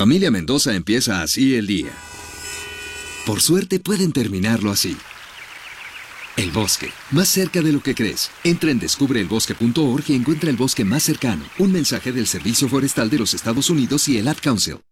familia Mendoza empieza así el día. Por suerte pueden terminarlo así. El bosque, más cerca de lo que crees. Entra en descubreelbosque.org y encuentra el bosque más cercano. Un mensaje del Servicio Forestal de los Estados Unidos y el Ad Council.